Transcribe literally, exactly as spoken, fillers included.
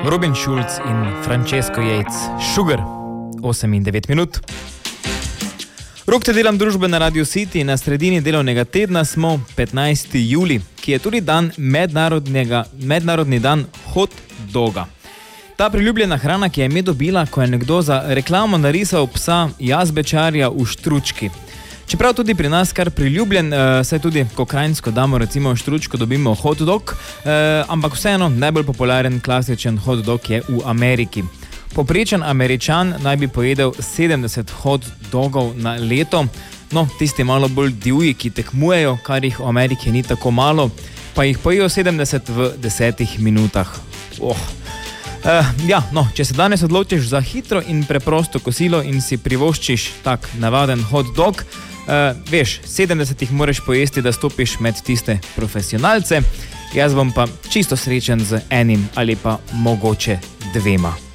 Robin Schulz in Francesco Yates, Sugar, osem in devet minut. Rok te delam družbe na Radio City, na sredini delovnega tedna smo petnajsti julij, ki je tudi dan mednarodnega, mednarodni dan hot doga. Ta priljubljena hrana, ki je ime dobila, ko je nekdo za reklamo narisal psa jazbečarja v štručki. Čeprav tudi pri nas kar priljubljen, eh, saj tudi, ko krajinsko damo recimo štručko, dobimo hot dog, eh, ampak vseeno najbolj popularen klasičen hot dog je v Ameriki. Poprečen Američan naj bi pojedel sedemdeset hot dogov na leto, no, tisti malo bolj divji, ki tekmujejo, kar jih v Ameriki ni tako malo, pa jih pojejo sedemdeset v desetih minutah. Oh. Uh, ja, no, če se danes odločiš za hitro in preprosto kosilo in si privoščiš tak navaden hot dog, uh, veš, sedemdeset jih moraš pojesti, da stopiš med tiste profesionalce, jaz bom pa čisto srečen z enim ali pa mogoče dvema.